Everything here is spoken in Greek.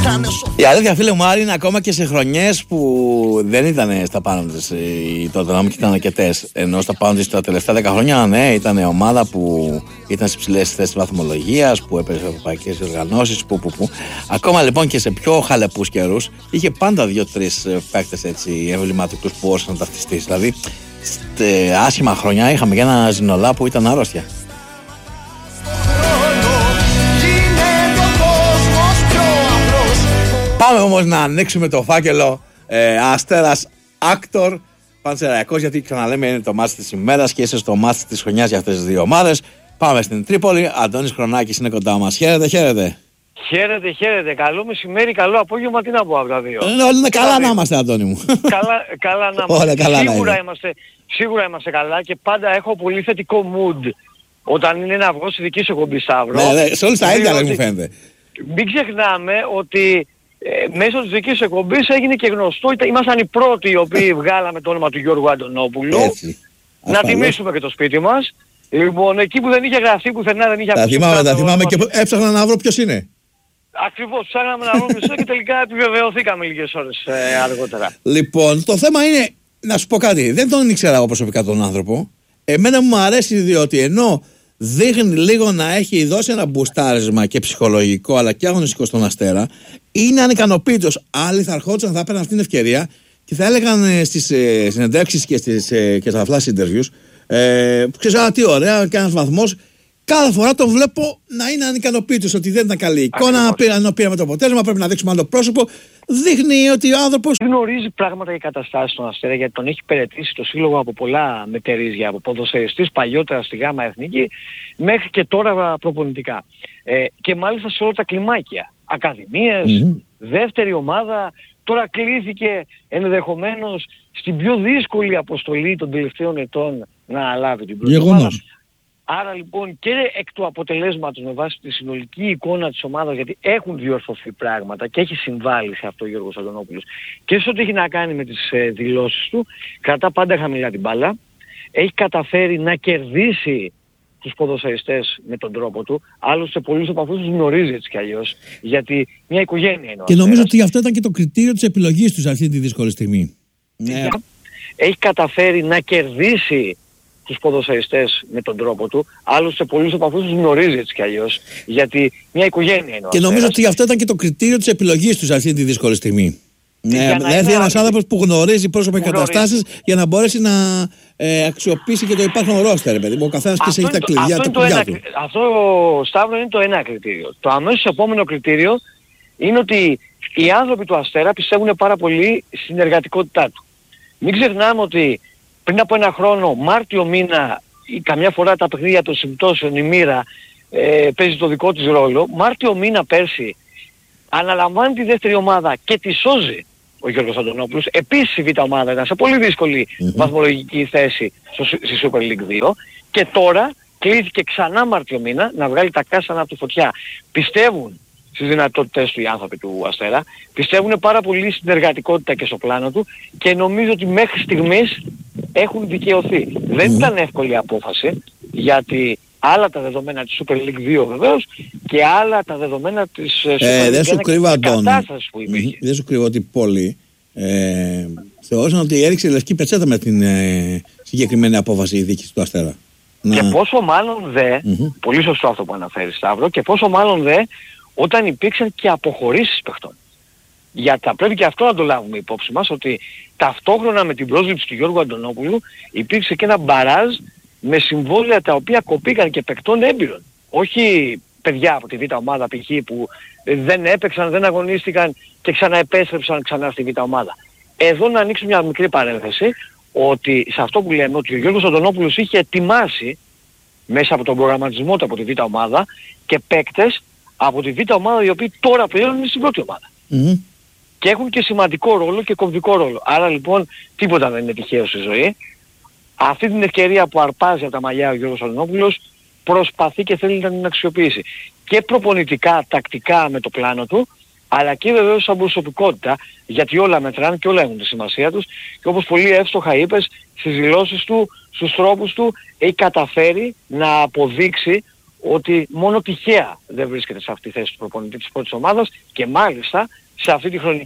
Η αλήθεια, φίλε μου, Άρη, είναι ακόμα και σε χρονιές που δεν ήταν στα πάνω της το Τότεναμ και ήταν αρκετές. Ενώ στα πάνω της τα τελευταία 10 χρόνια, ναι, ήταν ομάδα που ήταν στις ψηλές θέσεις βαθμολογίας, που έπαιζε σε ευρωπαϊκές οργανώσεις, που. Ακόμα λοιπόν και σε πιο χαλεπούς καιρούς, είχε πάντα 2-3 παίκτες έτσι εμβληματικούς που όρσαν να ταυτιστείς. Δηλαδή, άσχημα χρόνια είχαμε και ένα Ζινολά που ήταν αρρώστια. Πάμε όμως να ανοίξουμε το φάκελο Αστέρας Άκτορ Πανσεραϊκός, γιατί ξαναλέμε είναι το μάτς της ημέρας και είσαι στο μάτς της χρονιάς για αυτές τις δύο ομάδες. Πάμε στην Τρίπολη. Αντώνης Χρονάκης είναι κοντά μας. Χαίρετε, χαίρετε. Χαίρετε. Καλό μεσημέρι, καλό απόγευμα. Τι να πω από τα δύο. Όλοι είναι καλά να είμαστε, Αντώνη μου. Καλά να είμαστε. Σίγουρα είμαστε καλά και πάντα έχω πολύ θετικό mood όταν είναι να βγω στη δική σου εκπομπή, Σταύρο. Ναι, σε όλους τα ίδια μου φαίνεται. Μην ξεχνάμε ότι μέσω της δικής εκπομπής έγινε και γνωστό. Ήμασταν οι πρώτοι οι οποίοι βγάλαμε το όνομα του Γιώργου Αντωνόπουλου. Έτσι. Να τιμήσουμε και το σπίτι μας. Λοιπόν, εκεί που δεν είχε γραφτεί πουθενά, δεν είχε ακούσει. Τα θυμάμαι και έψαχνα να βρω ποιος είναι. Ακριβώς, ψάχναμε να βρω ποιος είναι και τελικά επιβεβαιωθήκαμε λίγες ώρες αργότερα. Λοιπόν, το θέμα είναι, να σου πω κάτι, δεν τον ήξερα εγώ προσωπικά τον άνθρωπο. Εμένα μου αρέσει διότι ενώ δείχνει λίγο να έχει δώσει ένα μπουστάρισμα και ψυχολογικό αλλά και αγωνιστικό στον Αστέρα, είναι ανικανοποίητος. Άλλοι θα ερχόντουσαν, θα έπαιρναν αυτή την ευκαιρία και θα έλεγαν στις συνεντεύξεις και στα flash interviews, ξέρεις, τι ωραία και ένας βαθμός. Κάθε φορά τον βλέπω να είναι ανικανοποίητος, ότι δεν ήταν καλή εικόνα, ενώ πήραμε το αποτέλεσμα, πρέπει να δείξουμε άλλο πρόσωπο. Δείχνει ότι ο άνθρωπος γνωρίζει πράγματα για καταστάσεις στον Αστέρα, γιατί τον έχει υπηρετήσει το σύλλογο από πολλά μετερίζια, από ποδοσφαιριστής παλιότερα στη Γάμα Εθνική μέχρι και τώρα προπονητικά. Και μάλιστα σε όλα τα κλιμάκια. Ακαδημίες, δεύτερη ομάδα, τώρα κλήθηκε ενδεχομένως στην πιο δύσκολη αποστολή των τελευταίων ετών να αναλάβει την πρώτη ομάδα. Άρα λοιπόν και εκ του αποτελέσματος με βάση τη συνολική εικόνα της ομάδας, γιατί έχουν διορθωθεί πράγματα και έχει συμβάλει σε αυτό ο Γιώργος Αντωνόπουλος, και σε ό,τι έχει να κάνει με τις δηλώσεις του, κρατά πάντα χαμηλά την μπάλα, έχει καταφέρει να κερδίσει τους ποδοσφαιριστές με τον τρόπο του, άλλωστε πολλούς από αυτούς τους γνωρίζει έτσι κι αλλιώς, γιατί μια οικογένεια είναι. Και νομίζω ότι αυτό ήταν και το κριτήριο της επιλογής του σε αυτή τη δύσκολη στιγμή. Έχει καταφέρει να κερδίσει τους ποδοσφαιριστές με τον τρόπο του, άλλωστε πολλούς από αυτούς τους γνωρίζει έτσι κι αλλιώς, γιατί μια οικογένεια είναι. Και νομίζω ότι αυτό ήταν και το κριτήριο της επιλογής του σε αυτή τη δύσκολη στιγμή. Να έρθει ένας άνθρωπος που γνωρίζει πρόσωπα και καταστάσεις για να μπορέσει να αξιοποιήσει και το υπάρχον ρόστερ, παιδί μου. Ο καθένας και έχει τα κλειδιά του. Αυτό, Σταύρο, είναι το ένα κριτήριο. Το αμέσως επόμενο κριτήριο είναι ότι οι άνθρωποι του Αστέρα πιστεύουν πάρα πολύ στην εργατικότητά του. Μην ξεχνάμε ότι πριν από ένα χρόνο, Μάρτιο μήνα, ή καμιά φορά τα παιχνίδια των συμπτώσεων, η μοίρα παίζει το δικό της ρόλο. Μάρτιο μήνα πέρσι αναλαμβάνει τη δεύτερη ομάδα και τη σώζει ο Γιώργος Αντωνόπουλος. Επίσης η β' ομάδα ήταν σε πολύ δύσκολη βαθμολογική θέση στη Super League 2 και τώρα κλείθηκε ξανά Μάρτιο μήνα να βγάλει τα κάστανα από τη φωτιά. Πιστεύουν στις δυνατότητες του οι άνθρωποι του Αστέρα, πιστεύουν πάρα πολύ στην εργατικότητα και στο πλάνο του και νομίζω ότι μέχρι στιγμής έχουν δικαιωθεί. Δεν ήταν εύκολη απόφαση, γιατί άλλα τα δεδομένα της Super League 2 βεβαίως και άλλα τα δεδομένα της Super League 1 και της κατάστασης που υπήρχε. Δεν σου κρύβω ότι πολλοί θεώρησαν ότι έριξε λευκή πετσέτα με την συγκεκριμένη απόφαση η διοίκηση του Αστέρα. Και πόσο μάλλον δε, πολύ σωστό αυτό που αναφέρει, Σταύρο, και πόσο μάλλον δε όταν υπήρξαν και αποχωρήσεις παιχτών. Γιατί θα πρέπει και αυτό να το λάβουμε υπόψη μας, ότι ταυτόχρονα με την πρόσληψη του Γιώργου Αντωνόπουλου υπήρξε και ένα μπαράζ με συμβόλαια τα οποία κοπήκαν και παικτών έμπειρων. Όχι παιδιά από τη β' ομάδα π.χ. που δεν έπαιξαν, δεν αγωνίστηκαν και ξαναεπέστρεψαν ξανά στη β' ομάδα. Εδώ να ανοίξω μια μικρή παρένθεση, ότι σε αυτό που λέμε, ότι ο Γιώργος Αντωνόπουλος είχε ετοιμάσει μέσα από τον προγραμματισμό του από τη β' ομάδα και παίκτες από τη β' ομάδα οι οποίοι τώρα πλέον είναι στην πρώτη ομάδα. Και έχουν και σημαντικό ρόλο και κομβικό ρόλο. Άρα λοιπόν τίποτα δεν είναι τυχαίο στη ζωή. Αυτή την ευκαιρία που αρπάζει από τα μαλλιά ο Γιώργος Αντωνόπουλος προσπαθεί και θέλει να την αξιοποιήσει. Και προπονητικά, τακτικά με το πλάνο του, αλλά και βεβαίως σαν προσωπικότητα, γιατί όλα μετράνε και όλα έχουν τη σημασία τους. Και όπως πολύ εύστοχα είπες, στις δηλώσεις του, στους τρόπους του, έχει καταφέρει να αποδείξει ότι μόνο τυχαία δεν βρίσκεται σε αυτή τη θέση του προπονητή της πρώτης ομάδας και μάλιστα σε αυτή τη χρονική